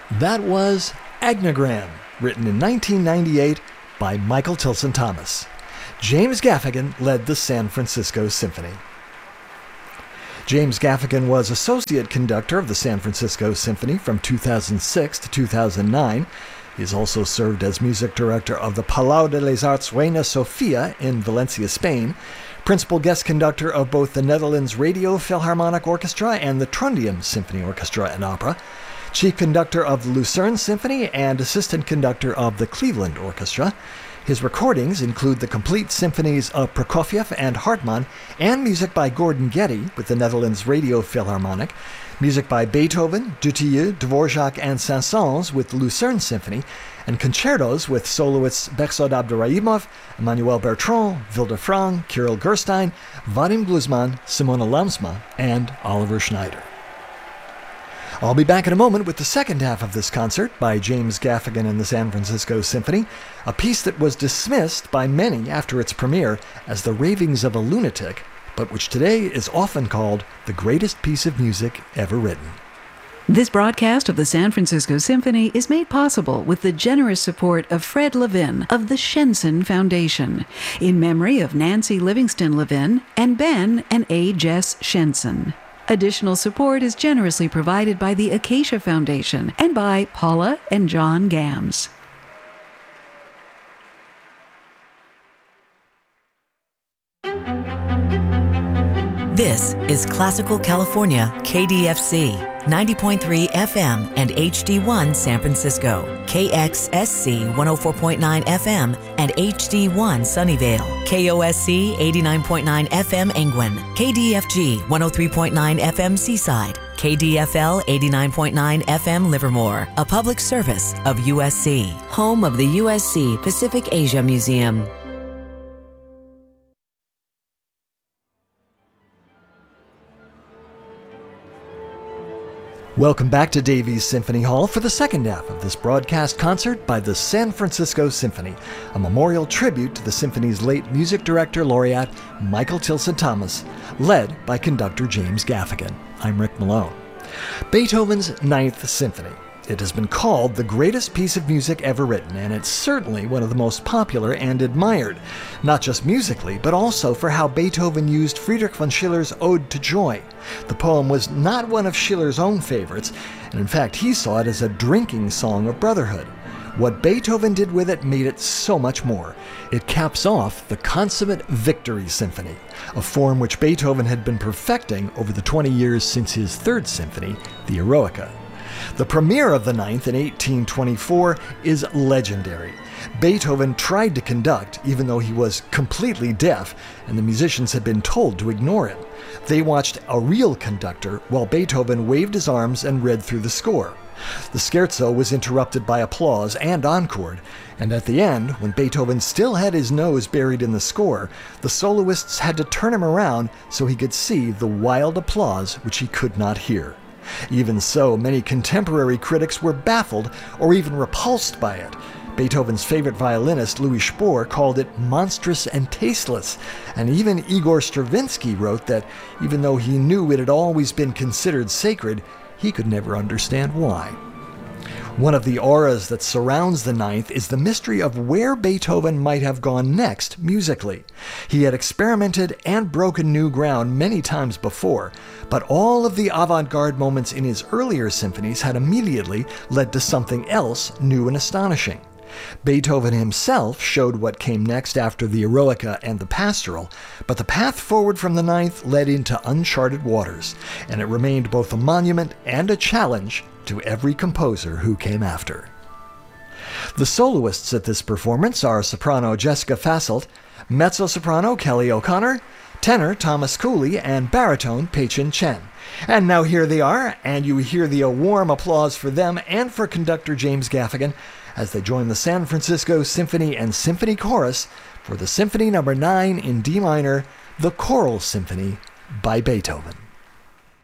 That was Agnogram, written in 1998 by Michael Tilson Thomas. James Gaffigan led the San Francisco Symphony. James Gaffigan was associate conductor of the San Francisco Symphony from 2006 to 2009. He has also served as music director of the Palau de les Arts Reina Sofia in Valencia, Spain, principal guest conductor of both the Netherlands Radio Philharmonic Orchestra and the Trondheim Symphony Orchestra and Opera, chief conductor of the Lucerne Symphony and assistant conductor of the Cleveland Orchestra. His recordings include the complete symphonies of Prokofiev and Hartmann and music by Gordon Getty with the Netherlands Radio Philharmonic, music by Beethoven, Dutilleux, Dvorak, and Saint-Saëns with the Lucerne Symphony, and concertos with soloists Behzad Abderrahimov, Emmanuel Bertrand, Vilde Frang, Kirill Gerstein, Vadim Gluzman, Simona Lamsma, and Oliver Schneider. I'll be back in a moment with the second half of this concert by James Gaffigan and the San Francisco Symphony, a piece that was dismissed by many after its premiere as the ravings of a lunatic, but which today is often called the greatest piece of music ever written. This broadcast of the San Francisco Symphony is made possible with the generous support of Fred Levin of the Shenson Foundation, in memory of Nancy Livingston Levin and Ben and A. Jess Shenson. Additional support is generously provided by the Acacia Foundation and by Paula and John Gams. This is Classical California, KDFC, 90.3 FM and HD1 San Francisco, KXSC 104.9 FM and HD1 Sunnyvale, KOSC 89.9 FM Angwin, KDFG 103.9 FM Seaside, KDFL 89.9 FM Livermore, a public service of USC, home of the USC Pacific Asia Museum. Welcome back to Davies Symphony Hall for the second half of this broadcast concert by the San Francisco Symphony, a memorial tribute to the symphony's late music director laureate Michael Tilson Thomas, led by conductor James Gaffigan. I'm Rick Malone. Beethoven's Ninth Symphony. It has been called the greatest piece of music ever written, and it's certainly one of the most popular and admired, not just musically, but also for how Beethoven used Friedrich von Schiller's Ode to Joy. The poem was not one of Schiller's own favorites, and in fact he saw it as a drinking song of brotherhood. What Beethoven did with it made it so much more. It caps off the consummate Victory Symphony, a form which Beethoven had been perfecting over the 20 years since his third symphony, the Eroica. The premiere of the Ninth in 1824 is legendary. Beethoven tried to conduct, even though he was completely deaf, and the musicians had been told to ignore him. They watched a real conductor while Beethoven waved his arms and read through the score. The scherzo was interrupted by applause and encored, and at the end, when Beethoven still had his nose buried in the score, the soloists had to turn him around so he could see the wild applause which he could not hear. Even so, many contemporary critics were baffled or even repulsed by it. Beethoven's favorite violinist, Louis Spohr, called it monstrous and tasteless, and even Igor Stravinsky wrote that even though he knew it had always been considered sacred, he could never understand why. One of the auras that surrounds the Ninth is the mystery of where Beethoven might have gone next musically. He had experimented and broken new ground many times before, but all of the avant-garde moments in his earlier symphonies had immediately led to something else new and astonishing. Beethoven himself showed what came next after the Eroica and the Pastoral, but the path forward from the Ninth led into uncharted waters, and it remained both a monument and a challenge to every composer who came after. The soloists at this performance are soprano Jessica Fasselt, mezzo-soprano Kelly O'Connor, tenor Thomas Cooley, and baritone Pei-Chin Chen. And now here they are, and you hear the warm applause for them and for conductor James Gaffigan as they join the San Francisco Symphony and Symphony Chorus for the Symphony No. 9 in D minor, the Choral Symphony by Beethoven.